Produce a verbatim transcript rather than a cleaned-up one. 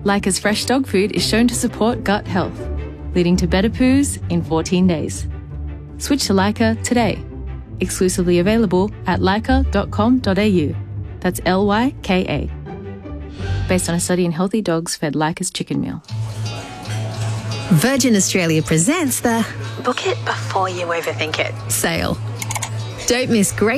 Lyca's fresh dog food is shown to support gut health, leading to better poos in fourteen days. Switch to Lyca today. Exclusively available at lyca dot com dot a u. That's L Y K A. Based on a study in healthy dogs fed Lyca's chicken meal. Virgin Australia presents the Book it before you overthink it sale. Don't miss great